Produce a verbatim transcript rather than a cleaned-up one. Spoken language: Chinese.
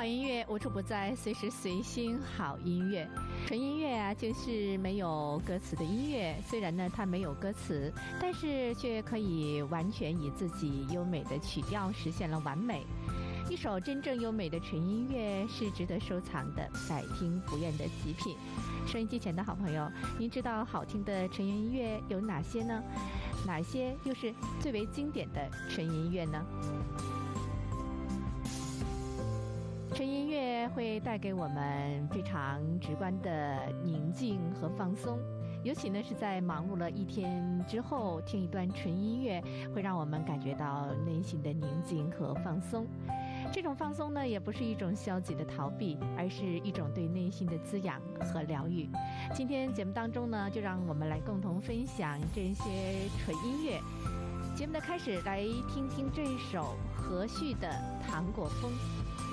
好音乐无处不在，随时随心好音乐。纯音乐啊，就是没有歌词的音乐。虽然呢它没有歌词，但是却可以完全以自己优美的曲调实现了完美。一首真正优美的纯音乐是值得收藏的，百听不厌的极品。收音机前的好朋友，您知道好听的纯音乐有哪些呢？哪些又是最为经典的纯音乐呢？纯音乐会带给我们非常直观的宁静和放松，尤其呢是在忙碌了一天之后，听一段纯音乐会让我们感觉到内心的宁静和放松。这种放松呢也不是一种消极的逃避，而是一种对内心的滋养和疗愈。今天节目当中呢，就让我们来共同分享这些纯音乐。节目的开始，来听听这首和煦的《糖果风》。